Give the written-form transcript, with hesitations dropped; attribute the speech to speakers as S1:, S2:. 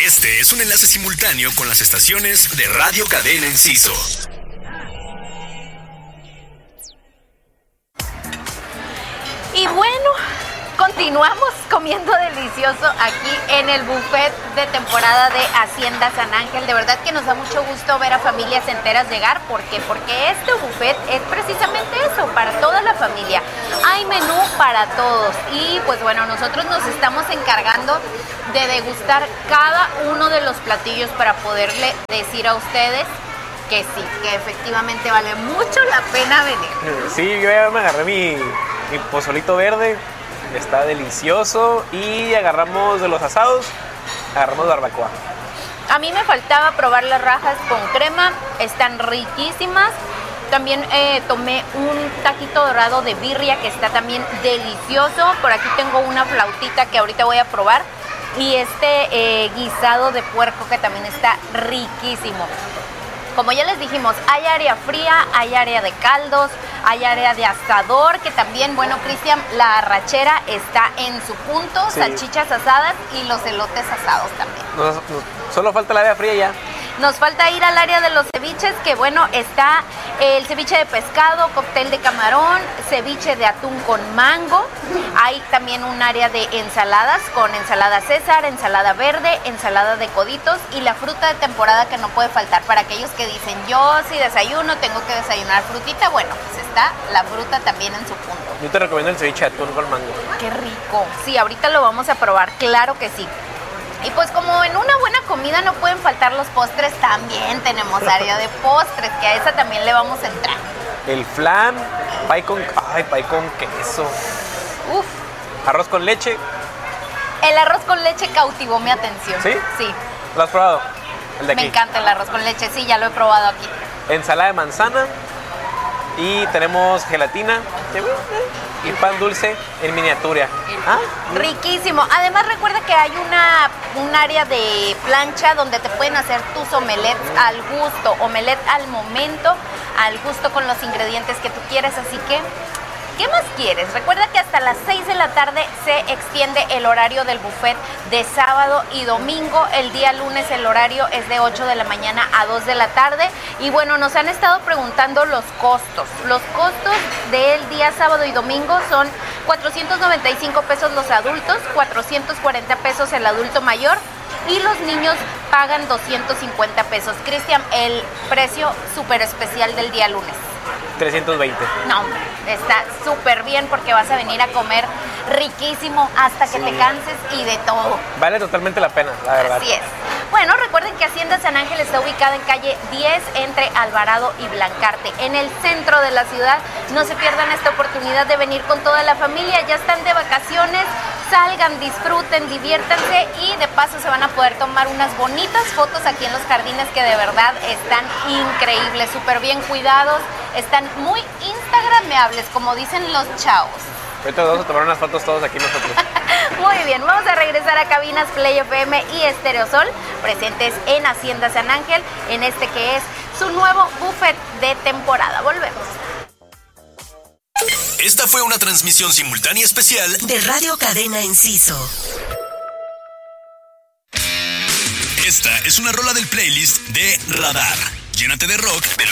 S1: Este es un enlace simultáneo con las estaciones de Radio Cadena Enciso.
S2: Y bueno, continuamos comiendo delicioso aquí en el buffet de temporada de Hacienda San Ángel. De verdad que nos da mucho gusto ver a familias enteras llegar. ¿Por qué? Porque este buffet es precisamente eso, para toda la familia. Hay menú para todos y pues bueno, nosotros nos estamos encargando de degustar cada uno de los platillos para poderle decir a ustedes que sí, que efectivamente vale mucho la pena venir.
S3: Sí, yo ya me agarré mi pozolito verde, está delicioso, y agarramos de los asados, agarramos barbacoa.
S2: A mí me faltaba probar las rajas con crema, están riquísimas. También tomé un taquito dorado de birria que está también delicioso. Por aquí tengo una flautita que ahorita voy a probar. Y este guisado de puerco que también está riquísimo. Como ya les dijimos, hay área fría, hay área de caldos, hay área de asador, que también, bueno, Cristian, la arrachera está en su punto, sí. Salchichas asadas y los elotes asados también.
S3: Solo falta el área fría ya.
S2: Nos falta ir al área de los ceviches, que bueno, está el ceviche de pescado, cóctel de camarón, ceviche de atún con mango. Hay también un área de ensaladas con ensalada César, ensalada verde, ensalada de coditos y la fruta de temporada que no puede faltar. Para aquellos que dicen, yo si desayuno tengo que desayunar frutita, bueno, pues está la fruta también en su punto.
S3: Yo te recomiendo el ceviche de atún con mango.
S2: ¡Qué rico! Sí, ahorita lo vamos a probar, claro que sí. Y pues como en una buena comida no pueden faltar los postres, también tenemos área de postres, que a esa también le vamos a entrar.
S3: El flan, pay con queso.
S2: Uf.
S3: Arroz con leche.
S2: El arroz con leche cautivó mi atención.
S3: ¿Sí?
S2: Sí.
S3: ¿Lo has probado? El de aquí.
S2: Me encanta el arroz con leche, sí, ya lo he probado aquí.
S3: Ensalada de manzana. Y tenemos gelatina y pan dulce en miniatura.
S2: Riquísimo. Además recuerda que hay un área de plancha donde te pueden hacer tus omelets al gusto, omelet al momento, al gusto con los ingredientes que tú quieres, así que ¿qué más quieres? Recuerda que hasta las 6 de la tarde se extiende el horario del buffet de sábado y domingo. El día lunes el horario es de 8 de la mañana a 2 de la tarde. Y bueno, nos han estado preguntando los costos. Los costos del día sábado y domingo son 495 pesos los adultos, 440 pesos el adulto mayor y los niños pagan 250 pesos. Cristian, el precio súper especial del día lunes.
S3: 320.
S2: No, está súper bien porque vas a venir a comer riquísimo hasta que te canses y de todo.
S3: Vale totalmente la pena, la verdad.
S2: Así es. Bueno, recuerden que Hacienda San Ángel está ubicada en calle 10 entre Alvarado y Blancarte, en el centro de la ciudad. No se pierdan esta oportunidad de venir con toda la familia. Ya están de vacaciones, salgan, disfruten, diviértanse y de paso se van a poder tomar unas bonitas fotos aquí en los jardines que de verdad están increíbles, súper bien cuidados, están muy instagrameables, como dicen los chavos.
S3: Ahorita vamos a tomar unas fotos todos aquí nosotros.
S2: Muy bien, vamos a regresar a cabinas Play FM y Estereosol, presentes en Hacienda San Ángel, en este que es su nuevo buffet de temporada. Volvemos.
S1: Esta fue una transmisión simultánea especial
S4: de Radio Cadena Enciso.
S1: Esta es una rola del playlist de Radar. Llénate de rock de